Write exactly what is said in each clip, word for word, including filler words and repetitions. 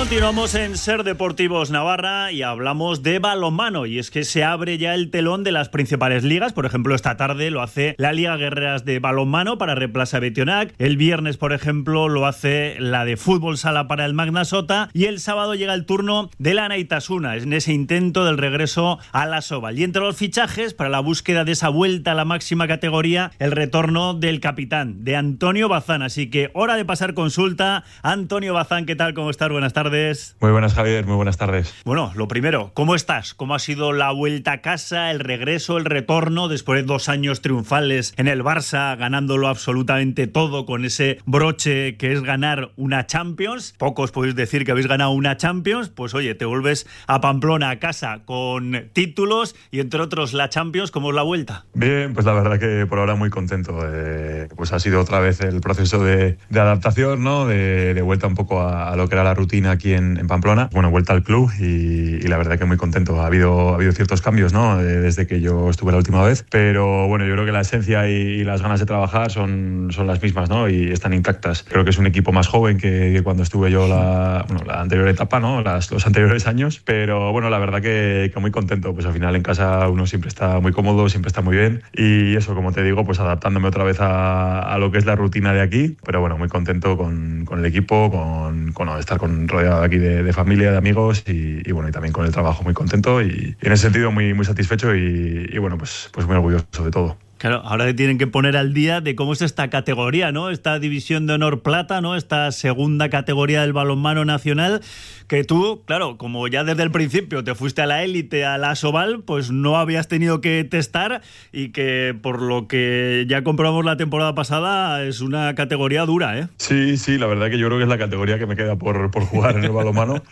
Continuamos en Ser Deportivos Navarra y hablamos de balonmano, y es que se abre ya el telón de las principales ligas. Por ejemplo, esta tarde lo hace la Liga Guerreras de balonmano para Replasa Betionac, el viernes, por ejemplo, lo hace la de fútbol sala para el Magna Sota, y el sábado llega el turno de la Naitasuna, en ese intento del regreso a la Sobal. Y entre los fichajes, para la búsqueda de esa vuelta a la máxima categoría, el retorno del capitán, de Antonio Bazán. Así que hora de pasar consulta. Antonio Bazán, ¿qué tal? ¿Cómo estás? Buenas tardes. Muy buenas, Javier, muy buenas tardes. Bueno, lo primero, ¿cómo estás? ¿Cómo ha sido la vuelta a casa, el regreso, el retorno, después de dos años triunfales en el Barça, ganándolo absolutamente todo con ese broche que es ganar una Champions? Pocos podéis decir que habéis ganado una Champions. Pues oye, te vuelves a Pamplona, a casa, con títulos y entre otros la Champions. ¿Cómo es la vuelta? Bien, pues la verdad que por ahora muy contento. Eh, pues ha sido otra vez el proceso de, de adaptación, ¿no? De, de vuelta un poco a, a lo que era la rutina aquí en, en Pamplona. Bueno, vuelta al club y, y la verdad que muy contento. Ha habido, ha habido ciertos cambios, ¿no? Desde que yo estuve la última vez, pero bueno, yo creo que la esencia y, y las ganas de trabajar son, son las mismas, ¿no? Y están intactas. Creo que es un equipo más joven que, que cuando estuve yo la, bueno, la anterior etapa, ¿no? Las, los anteriores años, pero bueno, la verdad que, que muy contento. Pues al final en casa uno siempre está muy cómodo, siempre está muy bien, y eso, como te digo, pues adaptándome otra vez a, a lo que es la rutina de aquí, pero bueno, muy contento con, con el equipo, con, con estar con, rodeado aquí de, de familia, de amigos, y, y bueno, y también con el trabajo muy contento, y, y en ese sentido muy, muy satisfecho y, y bueno, pues, pues muy orgulloso de todo. Claro, ahora te tienen que poner al día de cómo es esta categoría, ¿no? Esta división de honor plata, ¿no? Esta segunda categoría del balonmano nacional, que tú, claro, como ya desde el principio te fuiste a la élite, a la Sobal, pues no habías tenido que testar, y que por lo que ya comprobamos la temporada pasada es una categoría dura, ¿eh? Sí, sí, la verdad que yo creo que es la categoría que me queda por, por jugar en el balonmano,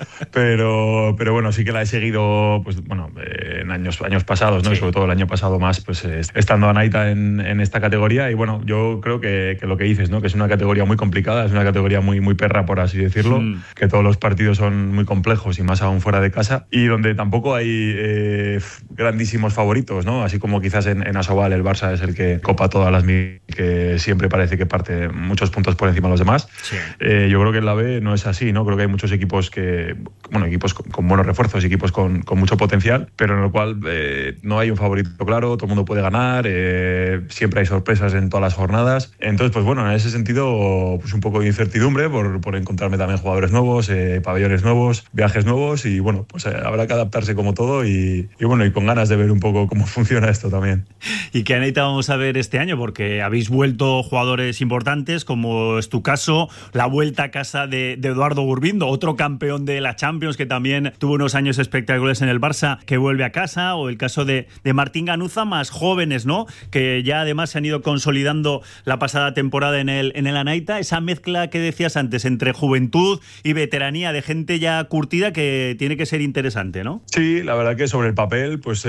pero, pero bueno, sí que la he seguido, pues bueno, eh, en años, años pasados, ¿no? Sí. Y sobre todo el año pasado más, pues eh, estando a Naita En, en esta categoría, y bueno, yo creo que, que lo que dices, ¿no? Que es una categoría muy complicada, es una categoría muy, muy perra, por así decirlo, mm. que todos los partidos son muy complejos y más aún fuera de casa, y donde tampoco hay eh, grandísimos favoritos, ¿no? Así como quizás en, en Asobal el Barça es el que copa todas las mil, que siempre parece que parte muchos puntos por encima de los demás. Sí. Eh, yo creo que en la B no es así, ¿no? Creo que hay muchos equipos que, bueno, equipos con, con buenos refuerzos, equipos con, con mucho potencial, pero en el cual eh, no hay un favorito claro, todo el mundo puede ganar, eh, siempre hay sorpresas en todas las jornadas. Entonces, pues bueno, en ese sentido, pues un poco de incertidumbre por, por encontrarme también jugadores nuevos, eh, pabellones nuevos, viajes nuevos, y bueno, pues eh, habrá que adaptarse como todo, y, y bueno, y con ganas de ver un poco cómo funciona esto también. ¿Y qué Anaita vamos a ver este año? Porque habéis vuelto jugadores importantes, como es tu caso, la vuelta a casa de, de Eduardo Gurbindo, otro campeón de la Champions que también tuvo unos años espectaculares en el Barça, que vuelve a casa, o el caso de, de Martín Ganuza, más jóvenes, ¿no? Que ya además se han ido consolidando la pasada temporada en el, en el Anaita, esa mezcla que decías antes entre juventud y veteranía, de gente ya curtida, que tiene que ser interesante, ¿no? Sí, la verdad que sobre el papel, pues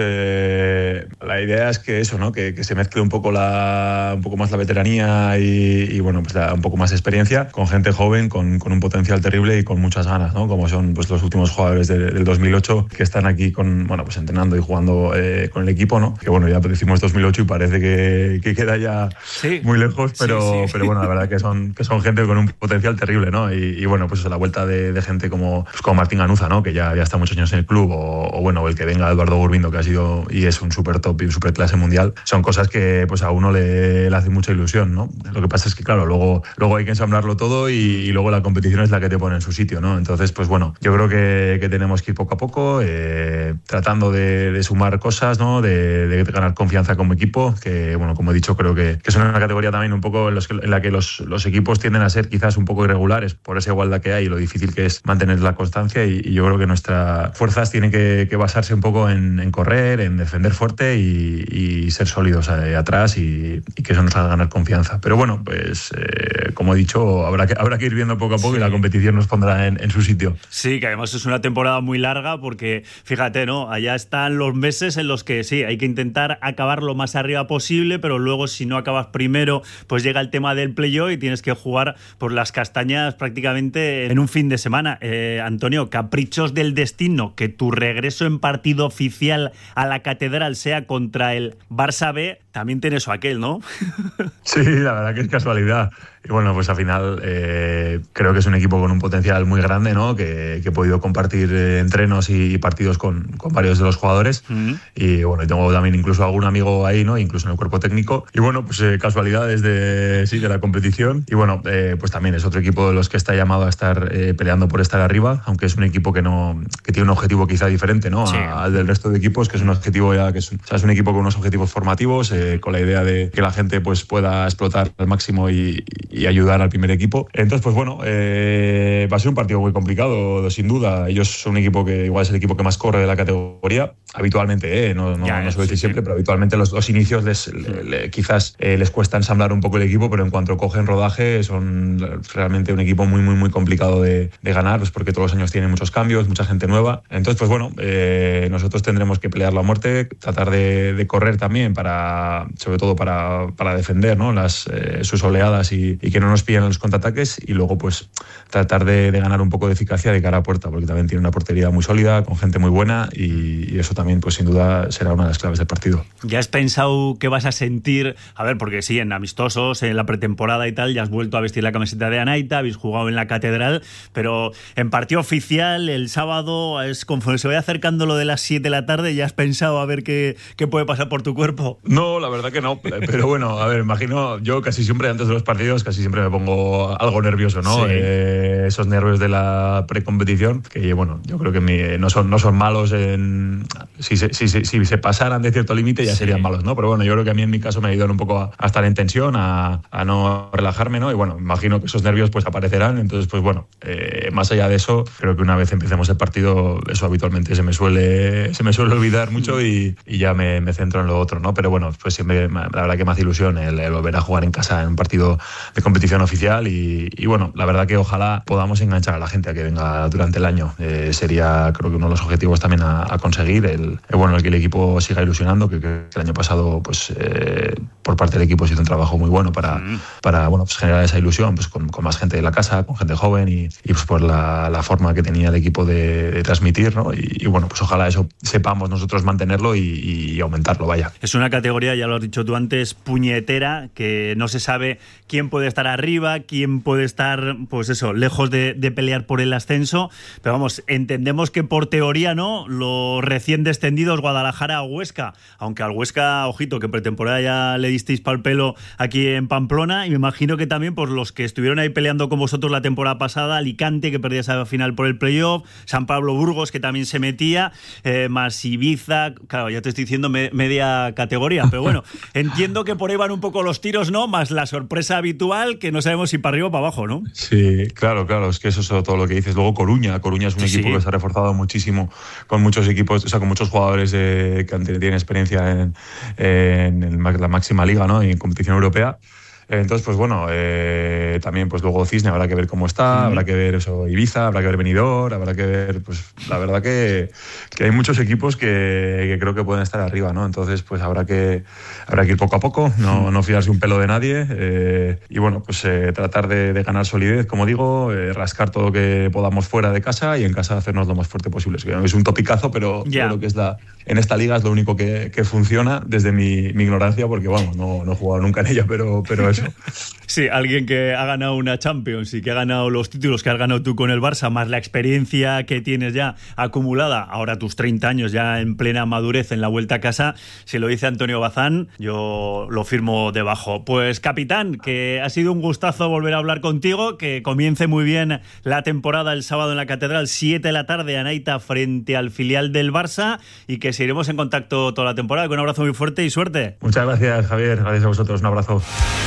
eh, la idea es que eso, ¿no? Que, que se mezcle un poco la, un poco más la veteranía y, y bueno, pues la, un poco más de experiencia, con gente joven, con, con un potencial terrible y con muchas ganas, ¿no? Como son pues los últimos jugadores de, del dos mil ocho que están aquí con, bueno, pues entrenando y jugando eh, con el equipo, ¿no? Que bueno, ya decimos dos mil ocho y parece que, que queda ya sí. muy lejos, pero, sí, sí. pero bueno, la verdad que son, que son gente con un potencial terrible, ¿no? Y, y bueno, pues eso, la vuelta de, de gente como, pues como Martín Ganuza, ¿no? Que ya, ya está muchos años en el club, o, o bueno, el que venga Eduardo Gurbindo, que ha sido y es un súper top y un súper clase mundial, son cosas que pues a uno le, le hace mucha ilusión, ¿no? Lo que pasa es que, claro, luego, luego hay que ensamblarlo todo, y, y luego la competición es la que te pone en su sitio, ¿no? Entonces, pues bueno, yo creo que, que tenemos que ir poco a poco, eh, tratando de, de sumar cosas, ¿no? De, de ganar confianza como equipo, que bueno, como he dicho, creo que, que es una categoría también un poco en, los que, en la que los, los equipos tienden a ser quizás un poco irregulares por esa igualdad que hay y lo difícil que es mantener la constancia, y, y yo creo que nuestras fuerzas tienen que, que basarse un poco en, en correr, en defender fuerte y, y ser sólidos eh, atrás, y, y que eso nos haga ganar confianza. Pero bueno, pues eh, como he dicho, habrá que, habrá que ir viendo poco a poco, sí. Y la competición nos pondrá en, en su sitio. Sí, que además es una temporada muy larga, porque fíjate, ¿no? Allá están los meses en los que sí, hay que intentar acabar lo más arriba posible, pero luego si no acabas primero, pues llega el tema del playoff y tienes que jugar por las castañas prácticamente en un fin de semana. Eh, Antonio, caprichos del destino, que tu regreso en partido oficial a la Catedral sea contra el Barça B, también tiene eso aquel, ¿no? Sí, la verdad que es casualidad. y bueno, pues al final eh, creo que es un equipo con un potencial muy grande, ¿no? Que, que he podido compartir eh, entrenos y, y partidos con, con varios de los jugadores. Mm. Y bueno, y tengo también incluso algún amigo ahí, ¿no? Incluso en el cuerpo técnico. Y bueno, pues eh, casualidades de, sí, de la competición. Y bueno, eh, pues también es otro equipo de los que está llamado a estar eh, peleando por estar arriba, aunque es un equipo que no que tiene un objetivo quizá diferente, ¿no? Sí. A, al del resto de equipos, que es un objetivo ya que es, o sea, es un equipo con unos objetivos formativos, eh, con la idea de que la gente pues pueda explotar al máximo y, y ayudar al primer equipo. Entonces, pues bueno, eh, va a ser un partido muy complicado, sin duda. Ellos son un equipo que igual es el equipo que más corre de la categoría, habitualmente, eh, no, no, ya, no suelo decir sí, siempre, sí. pero habitualmente los, los inicios les, sí. le, le, quizás eh, les cuesta ensamblar un poco el equipo, pero en cuanto cogen rodaje son realmente un equipo muy, muy, muy complicado de, de ganar, pues porque todos los años tienen muchos cambios, mucha gente nueva. Entonces, pues bueno, eh, nosotros tendremos que pelearlo a muerte, tratar de, de correr también, para, sobre todo para, para defender, ¿no? Las, eh, sus oleadas y, y que no nos pillen los contraataques, y luego pues tratar de, de ganar un poco de eficacia de cara a puerta, porque también tiene una portería muy sólida, con gente muy buena, y, y eso también pues sin duda será una de las claves del partido. ¿Ya has pensado qué vas a sentir? A ver, porque sí, en amistosos, en la pretemporada y tal, ya has vuelto a vestir la camiseta de Anaita, habéis jugado en la Catedral, pero en partido oficial, el sábado, es conforme se vaya acercando lo de las siete de la tarde, ¿ya has pensado a ver qué, qué puede pasar por tu cuerpo? No, la verdad que no, pero bueno, a ver, imagino, yo casi siempre antes de los partidos, casi siempre me pongo algo nervioso, ¿no? Sí. Eh, esos nervios de la precompetición, que bueno, yo creo que mi, no, son, no son malos en... Si se, si, si, si se pasaran de cierto límite ya sí. serían malos, ¿no? Pero bueno, yo creo que a mí en mi caso me ayudan un poco a, a estar en tensión, a, a no relajarme, ¿no? Y bueno, imagino que esos nervios pues aparecerán, entonces pues bueno, eh, más allá de eso, creo que una vez empecemos el partido, eso habitualmente se me suele, se me suele olvidar mucho y, y ya me, me centro en lo otro, ¿no? Pero bueno, pues siempre, la verdad que me hace ilusión el, el volver a jugar en casa en un partido de competición oficial y, y bueno, la verdad que ojalá podamos enganchar a la gente a que venga durante el año. Eh, sería, creo que uno de los objetivos también a, a conseguir, el, el, bueno, el que el equipo siga ilusionando, que, que el año pasado, pues eh, por parte del equipo se hizo un trabajo muy bueno para, mm. para bueno, pues generar esa ilusión, pues con, con más gente de la casa, con gente joven y, y pues por la, la forma que tenía el equipo de, de transmitir, ¿no? Y, y bueno, pues ojalá eso sepamos nosotros mantenerlo y, y aumentarlo, vaya. Es una categoría, ya lo has dicho tú antes, puñetera, que no se sabe quién puede estar arriba, quién puede estar, pues eso, lejos de, de pelear por el ascenso, pero vamos, entendemos que por teoría, ¿no? Los recién descendidos Guadalajara o Huesca, aunque al Huesca, ojito, que pretemporada ya le disteis pa'l pelo aquí en Pamplona, y me imagino que también por los que estuvieron ahí peleando con vosotros la temporada pasada, Alicante, que perdía esa final por el playoff, San Pablo Burgos, que también se metía, eh, más Ibiza, claro, ya te estoy diciendo me, media categoría, pero bueno, entiendo que por ahí van un poco los tiros, ¿no? Más la sorpresa habitual, que no sabemos si para arriba o para abajo, ¿no? Sí, claro, claro, es que eso es todo lo que dices. Luego Coruña, Coruña es un sí, equipo sí. que se ha reforzado muchísimo con muchos equipos, o sea, con muchos jugadores eh, que tienen experiencia en, en, en la máxima liga, ¿no? Y en competición europea. Entonces, pues bueno, eh, también pues luego Cisne habrá que ver cómo está, mm. habrá que ver eso Ibiza, habrá que ver Benidorm, habrá que ver, pues la verdad que, que hay muchos equipos que, que creo que pueden estar arriba, ¿no? Entonces, pues habrá que habrá que ir poco a poco, no, no fiarse un pelo de nadie eh, y bueno, pues eh, tratar de, de ganar solidez, como digo, eh, rascar todo lo que podamos fuera de casa y en casa hacernos lo más fuerte posible. Es un topicazo, pero yeah. creo que es la, en esta liga es lo único que, que funciona desde mi, mi ignorancia, porque vamos, no, no he jugado nunca en ella, pero, pero eso. Sí, alguien que ha ganado una Champions y que ha ganado los títulos que has ganado tú con el Barça, más la experiencia que tienes ya acumulada, ahora tus treinta años ya en plena madurez en la vuelta a casa, si lo dice Antonio Bazán, yo lo firmo debajo. Pues capitán, que ha sido un gustazo volver a hablar contigo, que comience muy bien la temporada el sábado en la Catedral, siete de la tarde, Anaita frente al filial del Barça, y que seguiremos en contacto toda la temporada. Un abrazo muy fuerte y suerte. Muchas gracias, Javier, gracias a vosotros, un abrazo.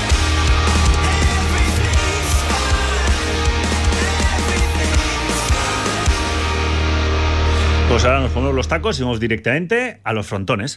Pues ahora nos ponemos los tacos y vamos directamente a los frontones.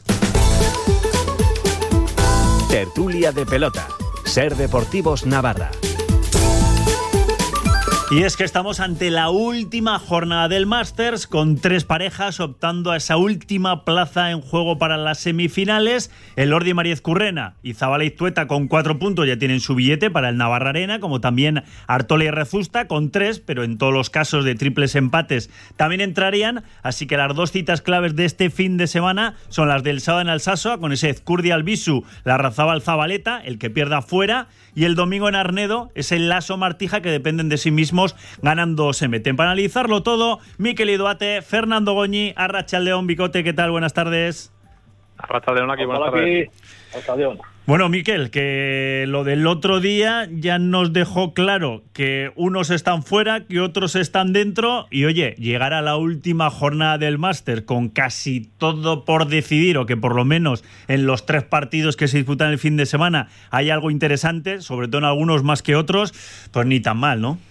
Tertulia de pelota. Ser Deportivos Navarra. Y es que estamos ante la última jornada del Masters, con tres parejas optando a esa última plaza en juego para las semifinales. El Ordi Mariezcurrena y Zabala Iztueta con cuatro puntos ya tienen su billete para el Navarra Arena, como también Artola y Rezusta con tres, pero en todos los casos de triples empates también entrarían. Así que las dos citas claves de este fin de semana son las del sábado en Alsasua, con ese Ezcurdia Albisu, la Razabal Zabaleta, el que pierda fuera, y el domingo en Arnedo es el Lasso Martija, que dependen de sí mismos, ganando se meten. Para analizarlo todo, Mikel Iduate, Fernando Goñi, Arratsaldeon, Bicote, ¿qué tal? Buenas tardes. Arratsaldeon, aquí, buenas tardes. Arratsaldeon. Bueno, Mikel, que lo del otro día ya nos dejó claro que unos están fuera, que otros están dentro, y oye, llegar a la última jornada del Máster con casi todo por decidir, o que por lo menos en los tres partidos que se disputan el fin de semana hay algo interesante, sobre todo en algunos más que otros, pues ni tan mal, ¿no?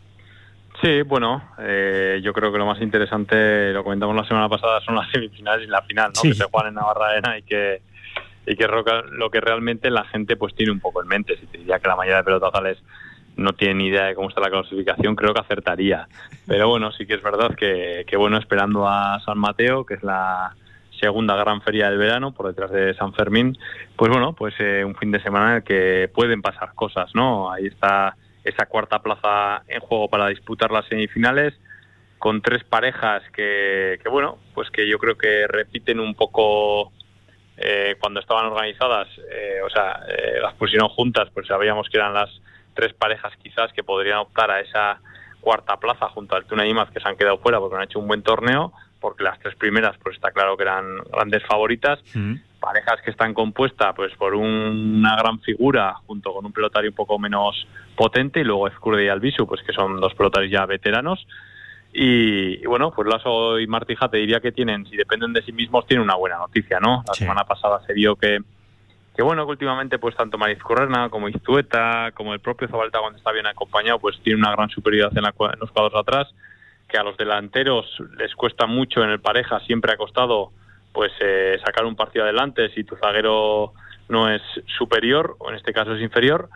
Sí, bueno, eh, yo creo que lo más interesante, lo comentamos la semana pasada, son las semifinales y la final, ¿no? Sí. Que se juegan en Navarra Arena y que y que lo que realmente la gente pues tiene un poco en mente. Si te diría que la mayoría de pelotazales no tienen ni idea de cómo está la clasificación, creo que acertaría. Pero bueno, sí que es verdad que, que bueno, esperando a San Mateo, que es la segunda gran feria del verano, por detrás de San Fermín, pues bueno, pues eh, un fin de semana en el que pueden pasar cosas, ¿no? Ahí está esa cuarta plaza en juego para disputar las semifinales, con tres parejas que, que bueno, pues que yo creo que repiten un poco eh, cuando estaban organizadas, eh, o sea, eh, las pusieron juntas, pues sabíamos que eran las tres parejas quizás que podrían optar a esa cuarta plaza junto al Tuna y Imaz, que se han quedado fuera porque han hecho un buen torneo, porque las tres primeras pues está claro que eran grandes favoritas. Mm. Parejas que están compuestas pues por un, una gran figura junto con un pelotario un poco menos potente, y luego Ezcurdia y Albisu, pues que son dos pelotarios ya veteranos. Y, y bueno, pues Lasso y Martija te diría que tienen, si dependen de sí mismos, tienen una buena noticia, ¿no? La sí. semana pasada se vio que, que bueno, que últimamente pues tanto Mariezcurrena como Iztueta, como el propio Zabaleta, cuando está bien acompañado, pues tiene una gran superioridad en, la, en los cuadros atrás, que a los delanteros les cuesta mucho en el pareja, siempre ha costado pues eh, sacar un partido adelante si tu zaguero no es superior, o en este caso es inferior,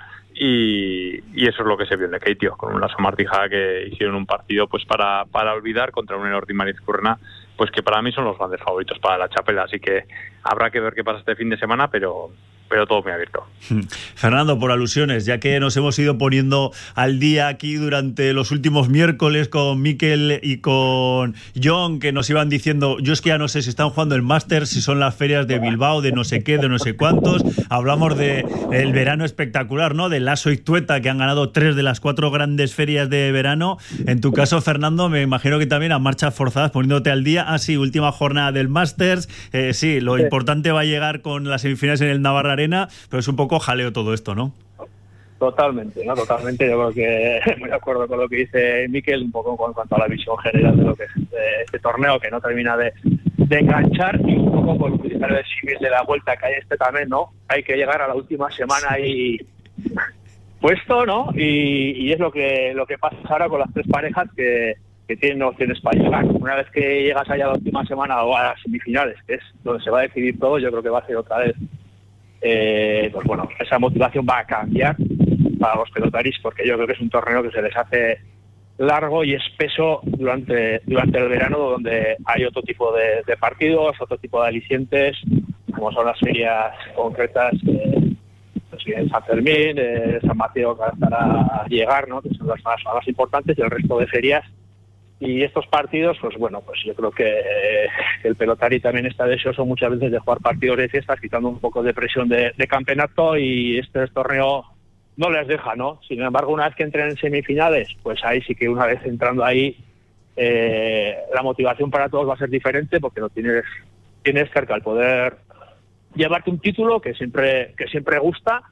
y, y eso es lo que se vio en Lekeitio, con un Lasso Martija que hicieron un partido pues para, para olvidar contra un Ordi Mariezcurrena, pues que para mí son los grandes favoritos para la chapela, así que habrá que ver qué pasa este fin de semana, pero... pero todo muy abierto. Fernando, por alusiones, ya que nos hemos ido poniendo al día aquí durante los últimos miércoles con Mikel y con John, que nos iban diciendo, yo es que ya no sé si están jugando el Máster, si son las ferias de Bilbao, de no sé qué, de no sé cuántos. Hablamos de el verano espectacular, ¿no? De Lasso y Iztueta, que han ganado tres de las cuatro grandes ferias de verano. En tu caso, Fernando, me imagino que también a marchas forzadas, poniéndote al día. Ah, sí, última jornada del Masters. Eh, sí, lo sí. importante va a llegar con las semifinales en el Navarra Arena, pero es un poco jaleo todo esto, ¿no? Totalmente, ¿no? Totalmente. Yo creo que muy de acuerdo con lo que dice Mikel, un poco en cuanto a la visión general de lo que es este, este torneo, que no termina de, de enganchar, y un poco por utilizar el símil de la vuelta que hay este también, ¿no? Hay que llegar a la última semana y puesto, ¿no? Y, y es lo que lo que pasa ahora con las tres parejas que, que tienen opciones para llegar. Una vez que llegas allá a la última semana o a las semifinales, que es donde se va a decidir todo, yo creo que va a ser otra vez Eh, pues bueno, esa motivación va a cambiar para los pelotaris, porque yo creo que es un torneo que se les hace largo y espeso durante durante el verano, donde hay otro tipo de, de partidos, otro tipo de alicientes, como son las ferias concretas eh, pues, en San Fermín, eh, San Mateo, que estará a llegar, ¿no? Que son las más, más importantes, y el resto de ferias. Y estos partidos, pues bueno, pues yo creo que eh, el pelotari también está deseoso muchas veces de jugar partidos de fiestas, quitando un poco de presión de, de campeonato, y este torneo no les deja, ¿no? Sin embargo, una vez que entren en semifinales, pues ahí sí que una vez entrando ahí, eh, la motivación para todos va a ser diferente, porque lo tienes, tienes cerca el poder llevarte un título que siempre, que siempre gusta,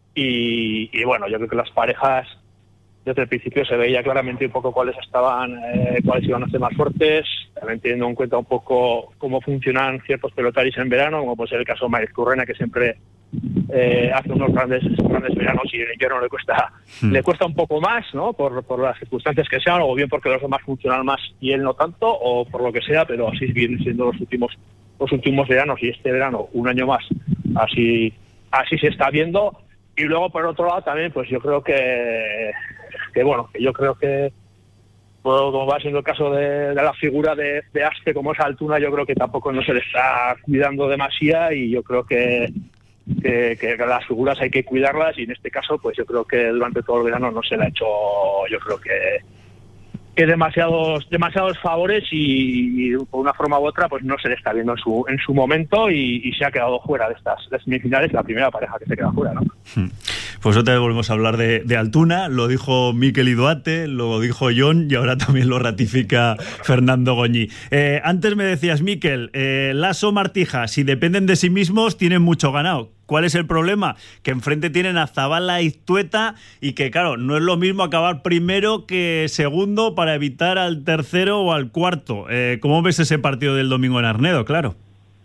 y, y bueno, yo creo que las parejas desde el principio se veía claramente un poco cuáles estaban, eh, cuáles iban a ser más fuertes, también teniendo en cuenta un poco cómo funcionan ciertos pelotaris en verano, como puede ser el caso de Mariezcurrena, que siempre eh, hace unos grandes grandes veranos, y en invierno le cuesta mm. le cuesta un poco más, ¿no? Por, por las circunstancias que sean, o bien porque los demás funcionan más y él no tanto, o por lo que sea, pero así vienen siendo los últimos los últimos veranos, y este verano un año más así así se está viendo. Y luego, por otro lado, también, pues yo creo que que bueno, que yo creo que pues, como va siendo el caso de, de la figura de, de Aspe como es Altuna, yo creo que tampoco no se le está cuidando demasiado y yo creo que Que, que las figuras hay que cuidarlas y en este caso pues yo creo que durante todo el verano no se le ha hecho, yo creo que que demasiados demasiados favores y, y por una forma u otra pues no se le está viendo en su en su momento y, y se ha quedado fuera de estas de semifinales, la primera pareja que se queda fuera, ¿no? Pues otra vez volvemos a hablar de, de Altuna, lo dijo Mikel Idoate, lo dijo Jon y ahora también lo ratifica Fernando Goñi. Eh, antes me decías, Mikel, eh, Lasso, Martija, si dependen de sí mismos tienen mucho ganado. ¿Cuál es el problema? Que enfrente tienen a Zabala y Iztueta y que, claro, no es lo mismo acabar primero que segundo para evitar al tercero o al cuarto. Eh, ¿Cómo ves ese partido del domingo en Arnedo? Claro.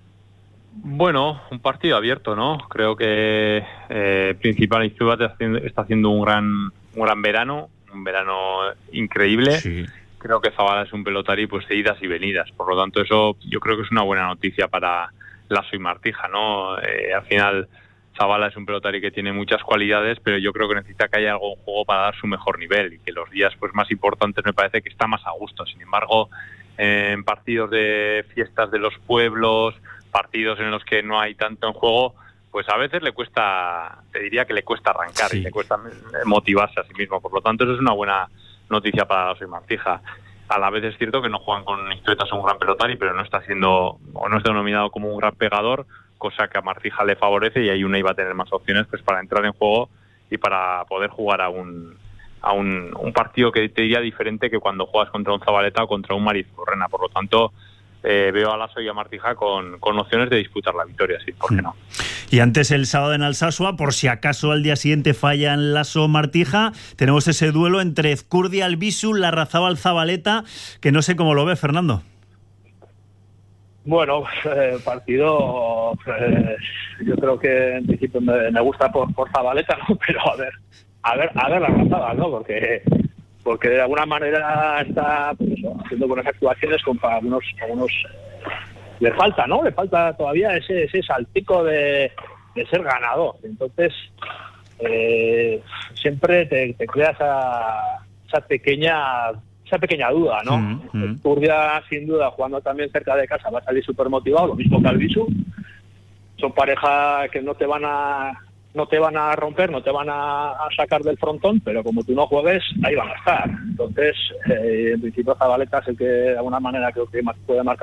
Bueno, un partido abierto, ¿no? Creo que eh, Principal Iztueta está haciendo un gran, un gran verano, un verano increíble. Sí. Creo que Zabala es un pelotari pues de idas y venidas. Por lo tanto, eso yo creo que es una buena noticia para Lasso y Martija, ¿no? Eh, al final, Zabala es un pelotari que tiene muchas cualidades, pero yo creo que necesita que haya algo en juego para dar su mejor nivel y que los días pues más importantes me parece que está más a gusto. Sin embargo, eh, en partidos de fiestas de los pueblos, partidos en los que no hay tanto en juego, pues a veces le cuesta, te diría que le cuesta arrancar sí. y le cuesta motivarse a sí mismo. Por lo tanto, eso es una buena noticia para Lasso y Martija. A la vez es cierto que no juegan con Iztueta, es un gran pelotari, pero no está siendo o no está denominado como un gran pegador, cosa que a Martija le favorece y ahí una iba a tener más opciones pues para entrar en juego y para poder jugar a un a un, un partido que te diría diferente que cuando juegas contra un Zabaleta o contra un Mariz Correna. Por lo tanto, eh, veo a Lasso y a Martija con, con opciones de disputar la victoria, sí, ¿por qué no? Y antes el sábado en Alsasua, por si acaso al día siguiente fallan Lasso Martija, tenemos ese duelo entre Ezcurdia Albisu, Larrazábal Zabaleta, que no sé cómo lo ve, Fernando. Bueno, eh, partido, eh, yo creo que en principio me, me gusta por, por Zabaleta, ¿no? Pero a ver, a ver, a ver Larrazábal, ¿no? Porque porque de alguna manera está pues eso, haciendo buenas actuaciones con algunos, algunos eh, le falta, ¿no? Le falta todavía ese ese saltico de, de ser ganador. Entonces, eh, siempre te, te crea esa, esa pequeña esa pequeña duda, ¿no? Mm-hmm. Ezcurdia, sin duda, jugando también cerca de casa, va a salir súper motivado, lo mismo que Albisu. Son parejas que no te van a no te van a romper, no te van a, a sacar del frontón, pero como tú no juegues, ahí van a estar. Entonces, eh, en principio Zabaleta es el que de alguna manera creo que puede marcar